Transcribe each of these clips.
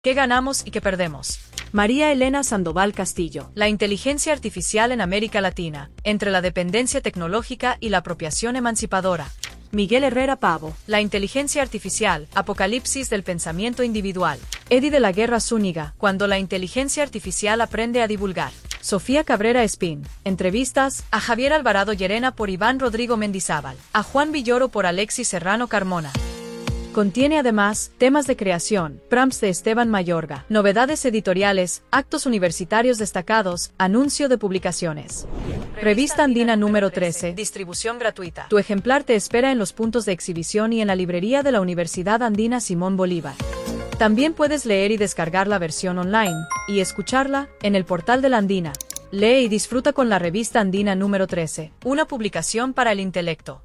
¿Qué ganamos y qué perdemos? María Elena Sandoval Castillo. La inteligencia artificial en América Latina, entre la dependencia tecnológica y la apropiación emancipadora. Miguel Herrera Pavo. La inteligencia artificial, apocalipsis del pensamiento individual. Eddie de la Guerra Zúñiga. Cuando la inteligencia artificial aprende a divulgar. Sofía Cabrera Espín. Entrevistas a Javier Alvarado Llerena por Iván Rodrigo Mendizábal. A Juan Villoro por Alexis Serrano Carmona. Contiene además temas de creación, prompts de Esteban Mayorga, novedades editoriales, actos universitarios destacados, anuncio de publicaciones. Revista Andina número 13, distribución gratuita. Tu ejemplar te espera en los puntos de exhibición y en la librería de la Universidad Andina Simón Bolívar. También puedes leer y descargar la versión online, y escucharla, en el portal de la Andina. Lee y disfruta con la Revista Andina número 13, una publicación para el intelecto.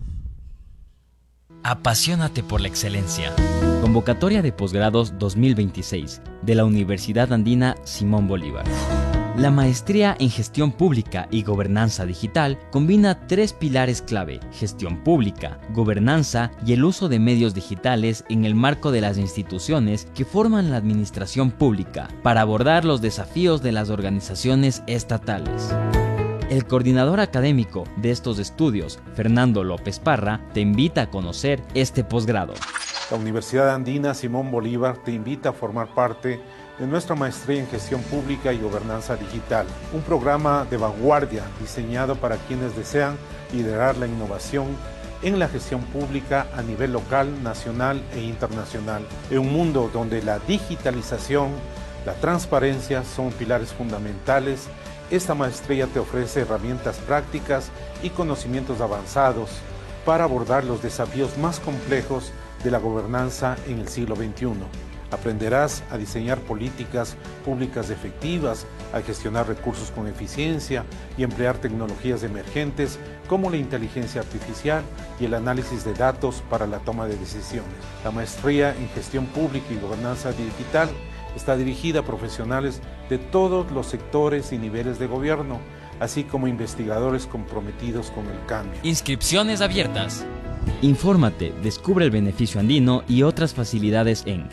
Apasionate por la excelencia. Convocatoria de posgrados 2026 de la Universidad Andina Simón Bolívar. La maestría en Gestión Pública y Gobernanza Digital combina 3 pilares clave: gestión pública, gobernanza y el uso de medios digitales en el marco de las instituciones que forman la administración pública para abordar los desafíos de las organizaciones estatales. El coordinador académico de estos estudios, Fernando López Parra, te invita a conocer este posgrado. La Universidad Andina Simón Bolívar te invita a formar parte de nuestra maestría en Gestión Pública y Gobernanza Digital, un programa de vanguardia diseñado para quienes desean liderar la innovación en la gestión pública a nivel local, nacional e internacional, en un mundo donde la digitalización, la transparencia son pilares fundamentales. Esta maestría te ofrece herramientas prácticas y conocimientos avanzados para abordar los desafíos más complejos de la gobernanza en el siglo XXI. Aprenderás a diseñar políticas públicas efectivas, a gestionar recursos con eficiencia y emplear tecnologías emergentes como la inteligencia artificial y el análisis de datos para la toma de decisiones. La maestría en Gestión Pública y Gobernanza Digital está dirigida a profesionales de todos los sectores y niveles de gobierno, así como investigadores comprometidos con el cambio. Inscripciones abiertas. Infórmate, descubre el beneficio andino y otras facilidades en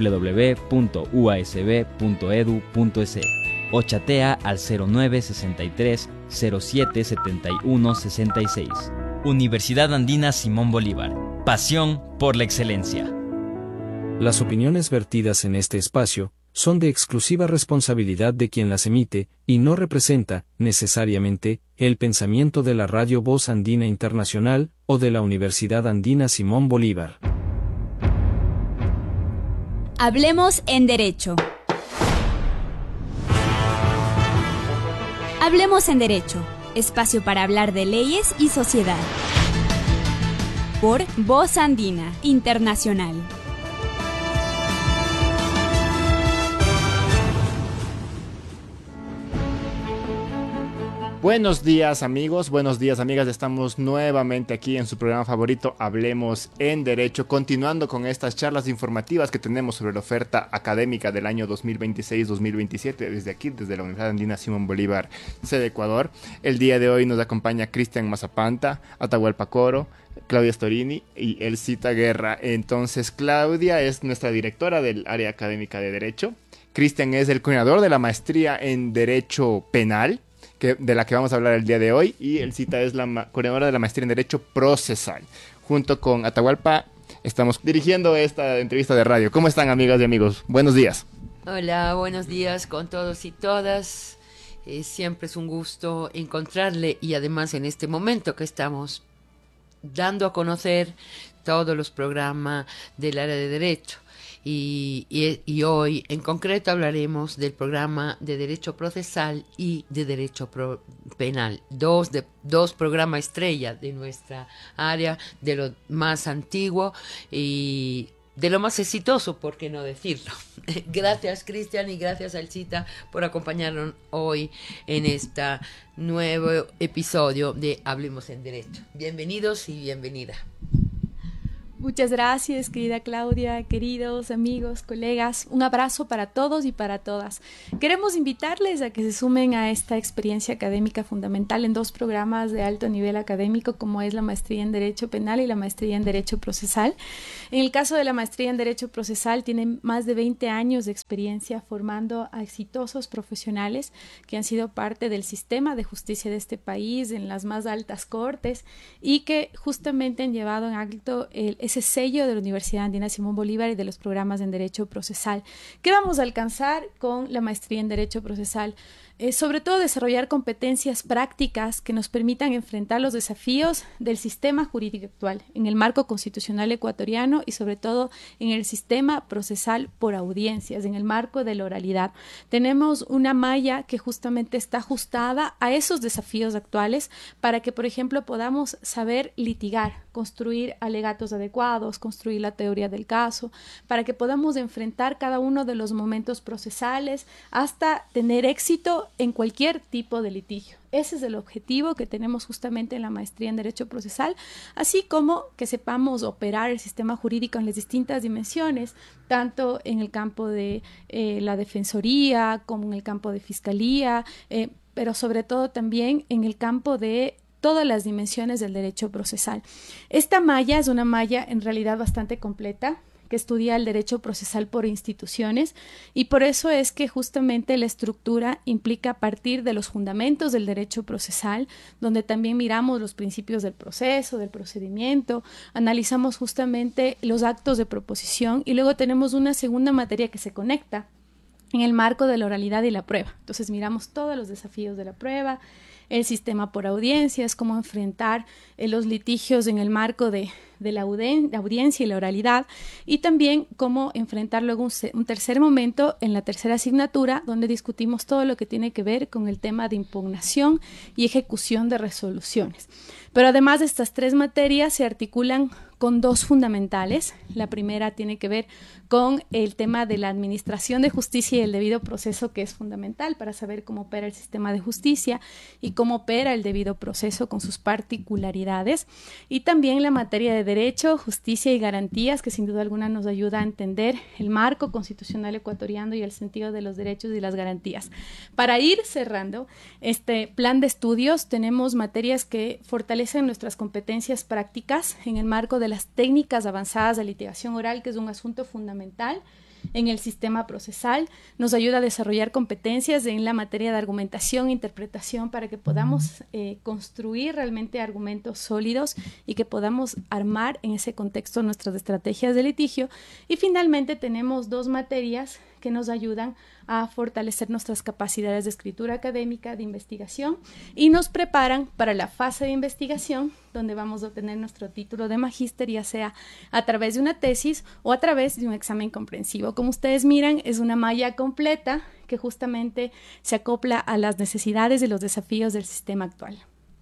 www.uasb.edu.es o chatea al 0963 07 71 66. Universidad Andina Simón Bolívar. Pasión por la excelencia. Las opiniones vertidas en este espacio son de exclusiva responsabilidad de quien las emite y no representa, necesariamente, el pensamiento de la Radio Voz Andina Internacional o de la Universidad Andina Simón Bolívar. Hablemos en Derecho. Hablemos en Derecho, espacio para hablar de leyes y sociedad. Por Voz Andina Internacional. Buenos días amigos, buenos días amigas, estamos nuevamente aquí en su programa favorito Hablemos en Derecho, continuando con estas charlas informativas que tenemos sobre la oferta académica del año 2026-2027 desde aquí, desde la Universidad Andina Simón Bolívar, sede Ecuador. El día de hoy nos acompaña Cristian Mazapanta, Atahualpa Coro, Claudia Storini y Elcita Guerra. Entonces Claudia es nuestra directora del área académica de Derecho, Cristian es el coordinador de la maestría en Derecho Penal, de la que vamos a hablar el día de hoy, y Elcita es la coordinadora de la maestría en Derecho Procesal. Junto con Atahualpa estamos dirigiendo esta entrevista de radio. ¿Cómo están, amigas y amigos? Buenos días. Hola, buenos días con todos y todas. Siempre es un gusto encontrarle, y además en este momento que estamos dando a conocer todos los programas del área de Derecho. Y hoy en concreto hablaremos del programa de Derecho Procesal y de Derecho Penal, dos programas estrella de nuestra área, de lo más antiguo y de lo más exitoso, por qué no decirlo. Gracias, Cristian, y gracias, Elcita, por acompañarnos hoy en este nuevo episodio de Hablemos en Derecho. Bienvenidos y bienvenida. Muchas gracias, querida Claudia, queridos amigos, colegas. Un abrazo para todos y para todas. Queremos invitarles a que se sumen a esta experiencia académica fundamental en 2 programas de alto nivel académico, como es la maestría en Derecho Penal y la maestría en Derecho Procesal. En el caso de la maestría en Derecho Procesal, tienen más de 20 años de experiencia formando a exitosos profesionales que han sido parte del sistema de justicia de este país en las más altas cortes y que justamente han llevado en alto ese sello de la Universidad Andina Simón Bolívar y de los programas en Derecho Procesal. ¿Qué vamos a alcanzar con la maestría en Derecho Procesal? Sobre todo desarrollar competencias prácticas que nos permitan enfrentar los desafíos del sistema jurídico actual en el marco constitucional ecuatoriano y sobre todo en el sistema procesal por audiencias, en el marco de la oralidad. Tenemos una malla que justamente está ajustada a esos desafíos actuales para que, por ejemplo, podamos saber litigar, construir alegatos adecuados, construir la teoría del caso, para que podamos enfrentar cada uno de los momentos procesales hasta tener éxito en cualquier tipo de litigio. Ese es el objetivo que tenemos justamente en la maestría en Derecho Procesal, así como que sepamos operar el sistema jurídico en las distintas dimensiones, tanto en el campo de la defensoría como en el campo de fiscalía, pero sobre todo también en el campo de todas las dimensiones del derecho procesal. Esta malla es una malla en realidad bastante completa, que estudia el derecho procesal por instituciones y por eso es que justamente la estructura implica partir de los fundamentos del derecho procesal, donde también miramos los principios del proceso, del procedimiento, analizamos justamente los actos de proposición y luego tenemos una segunda materia que se conecta en el marco de la oralidad y la prueba. Entonces miramos todos los desafíos de la prueba, el sistema por audiencias, cómo enfrentar los litigios en el marco de la audiencia y la oralidad, y también cómo enfrentar luego un tercer momento en la tercera asignatura, donde discutimos todo lo que tiene que ver con el tema de impugnación y ejecución de resoluciones. Pero además de estas 3 materias se articulan con 2 fundamentales. La primera tiene que ver con el tema de la administración de justicia y el debido proceso, que es fundamental para saber cómo opera el sistema de justicia y cómo opera el debido proceso con sus particularidades. Y también la materia de derecho, justicia y garantías, que sin duda alguna nos ayuda a entender el marco constitucional ecuatoriano y el sentido de los derechos y las garantías. Para ir cerrando este plan de estudios, tenemos materias que fortalecen nuestras competencias prácticas en el marco de las técnicas avanzadas de litigación oral, que es un asunto fundamental en el sistema procesal. Nos ayuda a desarrollar competencias en la materia de argumentación e interpretación para que podamos construir realmente argumentos sólidos y que podamos armar en ese contexto nuestras estrategias de litigio. Y finalmente tenemos 2 materias que nos ayudan a fortalecer nuestras capacidades de escritura académica, de investigación, y nos preparan para la fase de investigación, donde vamos a obtener nuestro título de magíster, ya sea a través de una tesis o a través de un examen comprensivo. Como ustedes miran, es una malla completa que justamente se acopla a las necesidades y los desafíos del sistema actual.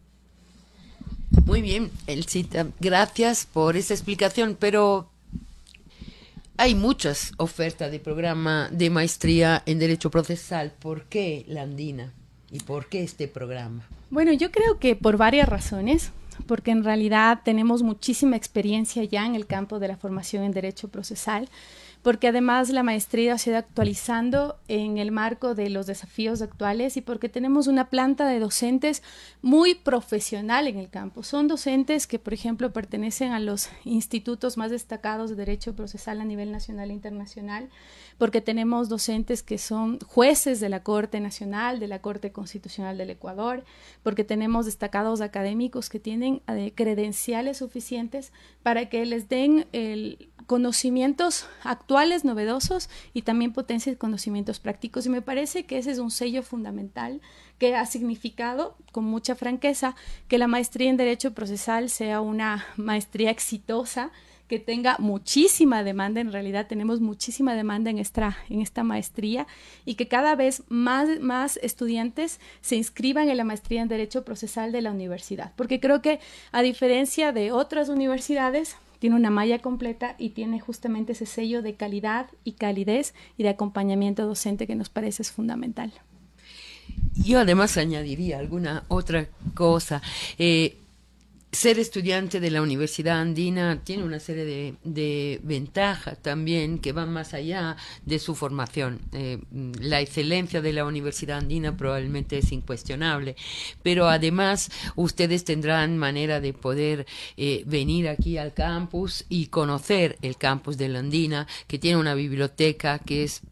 Muy bien, Elcita, gracias por esa explicación, pero hay muchas ofertas de programa de maestría en Derecho Procesal. ¿Por qué la Andina? ¿Y por qué este programa? Bueno, yo creo que por varias razones, porque en realidad tenemos muchísima experiencia ya en el campo de la formación en Derecho Procesal, porque además la maestría se ha ido actualizando en el marco de los desafíos actuales y porque tenemos una planta de docentes muy profesional en el campo. Son docentes que, por ejemplo, pertenecen a los institutos más destacados de Derecho Procesal a nivel nacional e internacional, porque tenemos docentes que son jueces de la Corte Nacional, de la Corte Constitucional del Ecuador, porque tenemos destacados académicos que tienen credenciales suficientes para que les den conocimientos actuales, novedosos, y también potencia de conocimientos prácticos. Y me parece que ese es un sello fundamental que ha significado, con mucha franqueza, que la maestría en Derecho Procesal sea una maestría exitosa, que tenga muchísima demanda. En realidad tenemos muchísima demanda en esta maestría, y que cada vez más estudiantes se inscriban en la maestría en Derecho Procesal de la universidad, porque creo que, a diferencia de otras universidades, tiene una malla completa y tiene justamente ese sello de calidad y calidez y de acompañamiento docente que nos parece es fundamental. Yo además añadiría alguna otra cosa. ser estudiante de la Universidad Andina tiene una serie de ventajas también que van más allá de su formación. La excelencia de la Universidad Andina probablemente es incuestionable, pero además ustedes tendrán manera de poder venir aquí al campus y conocer el campus de la Andina, que tiene una biblioteca que es